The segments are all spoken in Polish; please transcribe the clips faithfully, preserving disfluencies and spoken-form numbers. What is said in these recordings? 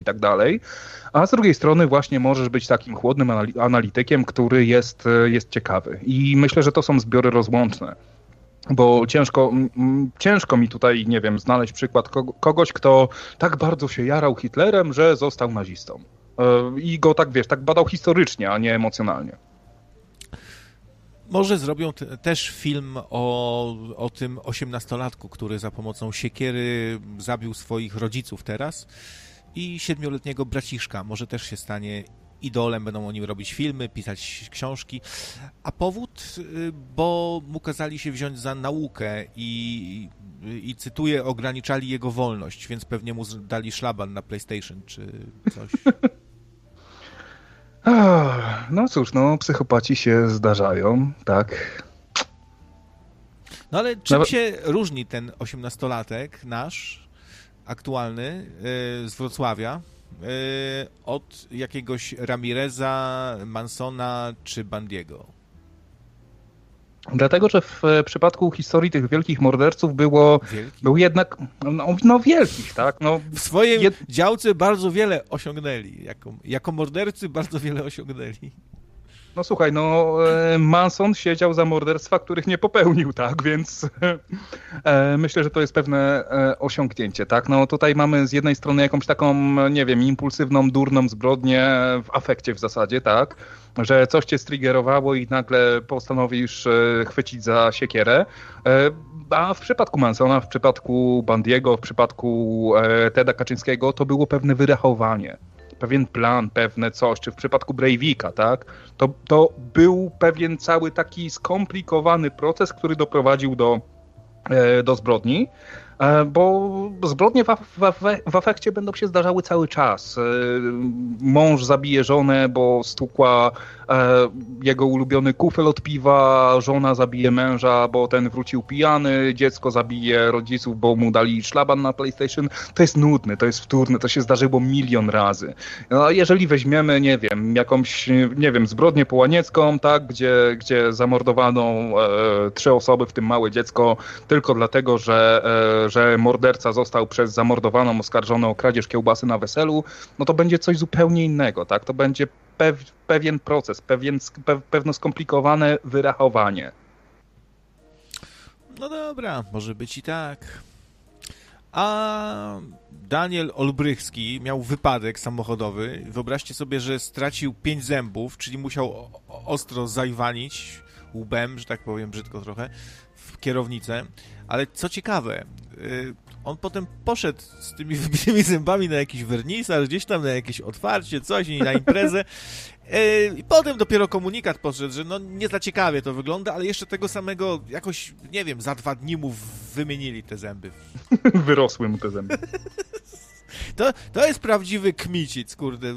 tak dalej, a z drugiej strony właśnie możesz być takim chłodnym analitykiem, który jest, jest ciekawy. I myślę, że to są zbiory rozłączne. Bo ciężko, ciężko mi tutaj, nie wiem, znaleźć przykład kogoś, kto tak bardzo się jarał Hitlerem, że został nazistą. I go tak, wiesz, tak badał historycznie, a nie emocjonalnie. Może zrobią te, też film o, o tym osiemnastolatku, który za pomocą siekiery zabił swoich rodziców teraz i siedmioletniego braciszka. Może też się stanie idolem, będą o nim robić filmy, pisać książki. A powód, bo mu kazali się wziąć za naukę i, i cytuję, ograniczali jego wolność, więc pewnie mu dali szlaban na PlayStation czy coś. No cóż, no psychopaci się zdarzają, tak. No ale czym Nawet... się różni ten osiemnastolatek nasz, aktualny, yy, z Wrocławia, yy, od jakiegoś Ramireza, Mansona czy Bandiego? Dlatego, że w przypadku historii tych wielkich morderców było, był jednak, no, no wielkich, tak? No, w swojej jed... działce bardzo wiele osiągnęli. Jako, jako mordercy bardzo wiele osiągnęli. No słuchaj, no Manson siedział za morderstwa, których nie popełnił, tak? Więc e, myślę, że to jest pewne e, osiągnięcie, tak? No tutaj mamy z jednej strony jakąś taką, nie wiem, impulsywną, durną zbrodnię w afekcie w zasadzie, tak? Że coś cię striggerowało i nagle postanowisz e, chwycić za siekierę. E, a w przypadku Mansona, w przypadku Bandiego, w przypadku e, Teda Kaczyńskiego to było pewne wyrachowanie. Pewien plan, pewne coś, czy w przypadku Breivika, tak? To, to był pewien cały taki skomplikowany proces, który doprowadził do, e, do zbrodni, e, bo zbrodnie w, w, w afekcie będą się zdarzały cały czas. E, mąż zabije żonę, bo stukła e, jego ulubiony kufel od piwa, żona zabije męża, bo ten wrócił pijany, dziecko zabije rodziców, bo mu dali szlaban na PlayStation. To jest nudne, to jest wtórne, to się zdarzyło milion razy. No, jeżeli weźmiemy, nie wiem, jakąś, nie wiem, zbrodnię połaniecką, tak, gdzie, gdzie zamordowano e, trzy osoby, w tym małe dziecko, tylko dlatego, że, e, że morderca został przez zamordowaną oskarżony o kradzież kiełbasy na weselu, no to będzie coś zupełnie innego, tak? To będzie pew, pewien proces, pewien, pe, pewno skomplikowane wyrachowanie. No dobra, może być i tak. A Daniel Olbrychski miał wypadek samochodowy. Wyobraźcie sobie, że stracił pięć zębów, czyli musiał ostro zajwanić łbem, że tak powiem brzydko trochę, w kierownicę. Ale co ciekawe, on potem poszedł z tymi wybitymi zębami na jakiś wernisaż, gdzieś tam na jakieś otwarcie, coś, na imprezę. I potem dopiero komunikat poszedł, że no nie za ciekawie to wygląda, ale jeszcze tego samego jakoś, nie wiem, za dwa dni mu wymienili te zęby. Wyrosły mu te zęby. To, to jest prawdziwy kmicic, kurde.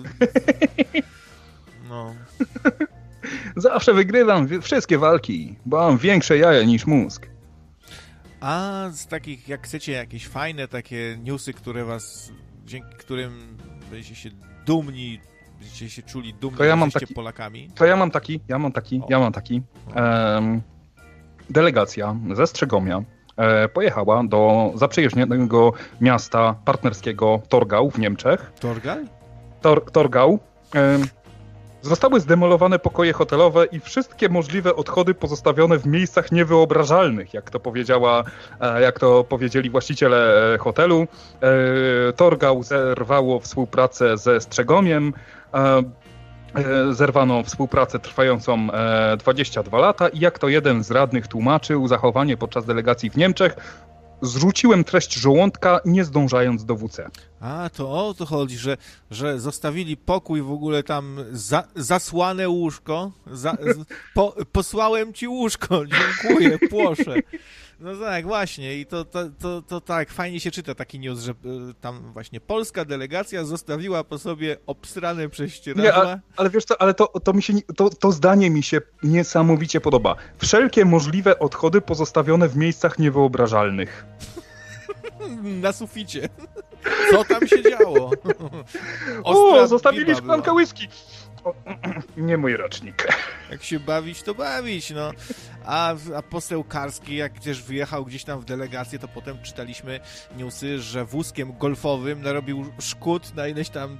No. Zawsze wygrywam wszystkie walki, bo mam większe jaja niż mózg. A z takich, jak chcecie, jakieś fajne takie newsy, które was, dzięki którym będziecie się dumni, będziecie się czuli dumni, to ja że mam jesteście taki, Polakami. To ja mam taki, ja mam taki, o. ja mam taki. Um, delegacja ze Strzegomia e, pojechała do zaprzyjaźnionego miasta partnerskiego Torgau w Niemczech. Torgau? Tor, Torgau. E, Zostały zdemolowane pokoje hotelowe i wszystkie możliwe odchody pozostawione w miejscach niewyobrażalnych, jak to powiedziała, jak to powiedzieli właściciele hotelu. Torgau zerwało współpracę ze Strzegomiem. Zerwano współpracę trwającą dwadzieścia dwa lata i jak to jeden z radnych tłumaczył zachowanie podczas delegacji w Niemczech, zrzuciłem treść żołądka, nie zdążając do W C. A, to o to chodzi, że, że zostawili pokój w ogóle tam, za, zasłane łóżko, za, po, posłałem ci łóżko, dziękuję, proszę. No tak, właśnie i to, to, to, to tak, fajnie się czyta taki news, że tam właśnie polska delegacja zostawiła po sobie obsrane prześcieradła. Nie, ale, ale wiesz co, ale to, to, mi się, to, to zdanie mi się niesamowicie podoba. Wszelkie możliwe odchody pozostawione w miejscach niewyobrażalnych. Na suficie. Co tam się działo? O, zostawili szklankę whisky. O, nie mój rocznik. Jak się bawić, to bawić, no. A, a poseł Karski, jak też wyjechał gdzieś tam w delegację, to potem czytaliśmy newsy, że wózkiem golfowym narobił szkód na ileś tam